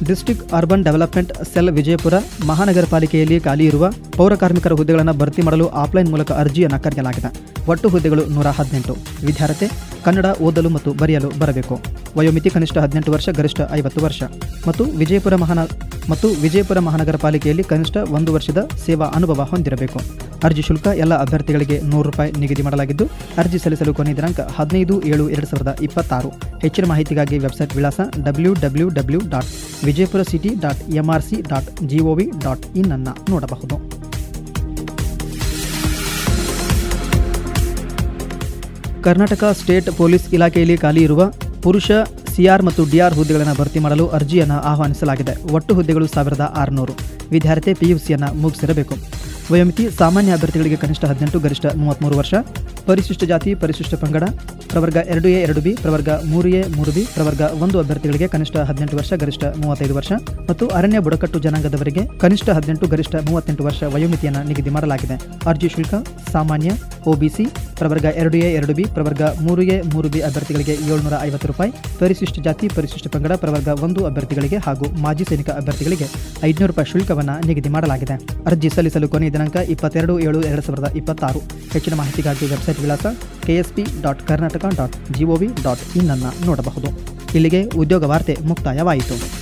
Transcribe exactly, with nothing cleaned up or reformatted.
District urban development cell Vijayapura ಮಹಾನಗರ ಪಾಲಿಕೆಯಲ್ಲಿ ಖಾಲಿ ಇರುವ ಪೌರ ಕಾರ್ಮಿಕರ ಹುದ್ದೆಗಳನ್ನು ಭರ್ತಿ ಮಾಡಲು ಆಫ್ಲೈನ್ ಮೂಲಕ ಅರ್ಜಿಯನ್ನು ಕರೆಯಲಾಗಿದೆ. ಒಟ್ಟು ಹುದ್ದೆಗಳು ನೂರ ಹದಿನೆಂಟು. ವಿದ್ಯಾರ್ಹತೆ ಕನ್ನಡ ಓದಲು ಮತ್ತು ಬರೆಯಲು ಬರಬೇಕು. ವಯೋಮಿತಿ ಕನಿಷ್ಠ ಹದಿನೆಂಟು ವರ್ಷ, ಗರಿಷ್ಠ ಐವತ್ತು ವರ್ಷ ಮತ್ತು ವಿಜಯಪುರ ಮಹಾನ ಮತ್ತು ವಿಜಯಪುರ ಮಹಾನಗರ ಪಾಲಿಕೆಯಲ್ಲಿ ಕನಿಷ್ಠ ಒಂದು ವರ್ಷದ ಸೇವಾ ಅನುಭವ ಹೊಂದಿರಬೇಕು. ಅರ್ಜಿ ಶುಲ್ಕ ಎಲ್ಲ ಅಭ್ಯರ್ಥಿಗಳಿಗೆ ನೂರು ರೂಪಾಯಿ ನಿಗದಿ ಮಾಡಲಾಗಿದ್ದು, ಅರ್ಜಿ ಸಲ್ಲಿಸಲು ಕೊನೆಯ ದಿನಾಂಕ ಹದಿನೈದು ಏಳು ಎರಡು ಸಾವಿರದ ಇಪ್ಪತ್ತಾರು. ಹೆಚ್ಚಿನ ಮಾಹಿತಿಗಾಗಿ ವೆಬ್ಸೈಟ್ ವಿಳಾಸ W W W dot Vijayapura city dot M R C dot G O V dot in ಅನ್ನು ನೋಡಬಹುದು. ಕರ್ನಾಟಕ ಸ್ಟೇಟ್ ಪೊಲೀಸ್ ಇಲಾಖೆಯಲ್ಲಿ ಖಾಲಿ ಇರುವ ಪುರುಷ ಸಿಆರ್ ಮತ್ತು ಡಿಆರ್ ಹುದ್ದೆಗಳನ್ನು ಭರ್ತಿ ಮಾಡಲು ಅರ್ಜಿಯನ್ನು ಆಹ್ವಾನಿಸಲಾಗಿದೆ. ಒಟ್ಟು ಹುದ್ದೆಗಳು ಸಾವಿರದ ಆರುನೂರು. ವಿದ್ಯಾರ್ಥಿ ಪಿಯುಸಿಯನ್ನು ಮುಗಿಸಿರಬೇಕು. ವಯೋಮಿತಿ ಸಾಮಾನ್ಯ ಅಭ್ಯರ್ಥಿಗಳಿಗೆ ಕನಿಷ್ಠ ಹದಿನೆಂಟು, ಗರಿಷ್ಠ ಮೂವತ್ತ್ಮೂರು ವರ್ಷ. ಪರಿಶಿಷ್ಟ ಜಾತಿ, ಪರಿಶಿಷ್ಟ ಪಂಗಡ, ಪ್ರವರ್ಗ ಎರಡು ಎ ಎರಡು ಬಿ, ಪ್ರವರ್ಗ ಮೂರು ಎ ಮೂರು ಬಿ, ಪ್ರವರ್ಗ ಒಂದು ಅಭ್ಯರ್ಥಿಗಳಿಗೆ ಕನಿಷ್ಠ ಹದಿನೆಂಟು ವರ್ಷ, ಗರಿಷ್ಠ ಮೂವತ್ತೈದು ವರ್ಷ ಮತ್ತು ಅರಣ್ಯ ಬುಡಕಟ್ಟು ಜನಾಂಗದವರಿಗೆ ಕನಿಷ್ಠ ಹದಿನೆಂಟು, ಗರಿಷ್ಠ ಮೂವತ್ತೆಂಟು ವರ್ಷ ವಯೋಮಿತಿಯನ್ನು ನಿಗದಿ ಮಾಡಲಾಗಿದೆ. ಅರ್ಜಿ ಶುಲ್ಕ ಸಾಮಾನ್ಯ, ಒಬಿಸಿ, ಪ್ರವರ್ಗ ಎರಡು ಎ ಎರಡು ಬಿ, ಪ್ರವರ್ಗ ಮೂರು ಎ ಮೂರು ಬಿ ಅಭ್ಯರ್ಥಿಗಳಿಗೆ ಏಳ್ನೂರ ಐವತ್ತು ರೂಪಾಯಿ, ಪರಿಶಿಷ್ಟ ಜಾತಿ, ಪರಿಶಿಷ್ಟ ಪಂಗಡ, ಪ್ರವರ್ಗ ಒಂದು ಅಭ್ಯರ್ಥಿಗಳಿಗೆ ಹಾಗೂ ಮಾಜಿ ಸೈನಿಕ ಅಭ್ಯರ್ಥಿಗಳಿಗೆ ಐದುನೂರು ರೂಪಾಯಿ ಶುಲ್ಕವನ್ನು ನಿಗದಿ ಮಾಡಲಾಗಿದೆ. ಅರ್ಜಿ ಸಲ್ಲಿಸಲು ಕೊನೆಯ ದಿನಾಂಕ ಇಪ್ಪತ್ತೆರಡು ಏಳು ಎರಡು ಸಾವಿರದ ಇಪ್ಪತ್ತಾರು. ಹೆಚ್ಚಿನ ಮಾಹಿತಿಗಾಗಿ ವೆಬ್ಸೈಟ್ ವಿಳಾಸ K S P dot Karnataka dot G O V dot in ಅನ್ನು ನೋಡಬಹುದು. ಇಲ್ಲಿಗೆ ಉದ್ಯೋಗ ವಾರ್ತೆ ಮುಕ್ತಾಯವಾಯಿತು.